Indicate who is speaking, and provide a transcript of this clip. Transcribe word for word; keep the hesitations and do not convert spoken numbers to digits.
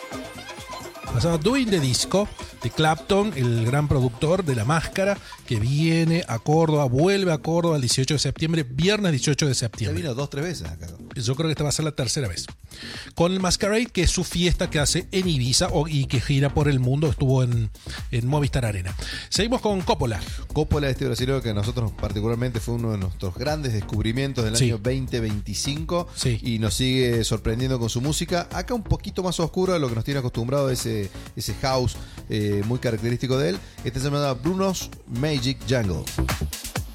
Speaker 1: Pasaba Doing the Disco de Clapton, el gran productor de La Máscara, que viene a Córdoba, vuelve a Córdoba el dieciocho de septiembre, viernes dieciocho de
Speaker 2: Ya
Speaker 1: septiembre.
Speaker 2: vino dos, tres veces acá.
Speaker 1: Yo creo que esta va a ser la tercera vez. Con el Masquerade, que es su fiesta que hace en Ibiza o, y que gira por el mundo, estuvo en, en Movistar Arena. Seguimos con Coppola.
Speaker 2: Coppola, este brasileño que a nosotros particularmente fue uno de nuestros grandes descubrimientos del
Speaker 1: Sí.
Speaker 2: año veinte veinticinco,
Speaker 1: Sí.
Speaker 2: y nos sigue sorprendiendo con su música. Acá un poquito más oscuro de lo que nos tiene acostumbrado, ese, ese house eh, muy característico de él. Este se llama Bruno's Magic Jungle.